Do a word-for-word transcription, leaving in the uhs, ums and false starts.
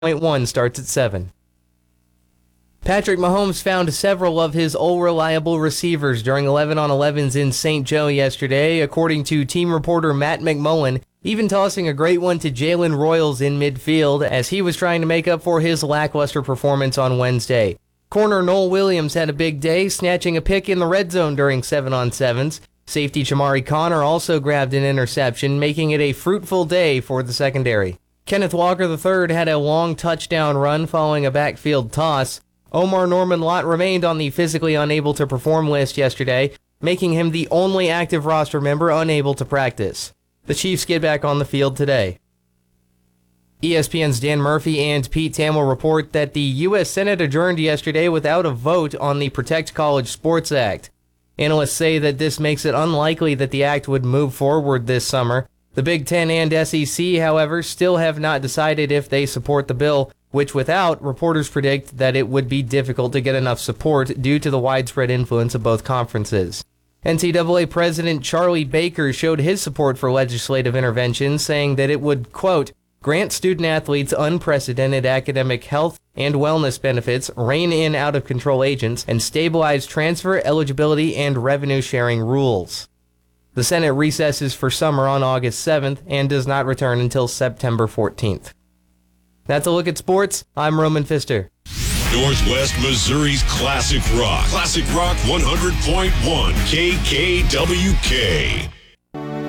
one starts at seven. Patrick Mahomes found several of his all-reliable receivers during eleven on elevens in Saint Joe yesterday, according to team reporter Matt McMullen, even tossing a great one to Jalen Royals in midfield as he was trying to make up for his lackluster performance on Wednesday. Corner Noel Williams had a big day, snatching a pick in the red zone during seven on sevens. Safety Chamari Connor also grabbed an interception, making it a fruitful day for the secondary. Kenneth Walker the third had a long touchdown run following a backfield toss. Omar Norman Lott remained on the physically unable to perform list yesterday, making him the only active roster member unable to practice. The Chiefs get back on the field today. E S P N's Dan Murphy and Pete Thamel report that the U S Senate adjourned yesterday without a vote on the Protect College Sports Act. Analysts say that this makes it unlikely that the act would move forward this summer. The Big Ten and S E C, however, still have not decided if they support the bill, which without, reporters predict that it would be difficult to get enough support due to the widespread influence of both conferences. N C double A President Charlie Baker showed his support for legislative intervention, saying that it would, quote, grant student-athletes unprecedented academic health and wellness benefits, rein in out-of-control agents, and stabilize transfer, eligibility, and revenue-sharing rules. The Senate recesses for summer on August seventh and does not return until September fourteenth. That's a look at sports. I'm Roman Pfister. Northwest Missouri's Classic Rock. Classic Rock one hundred point one K K W K.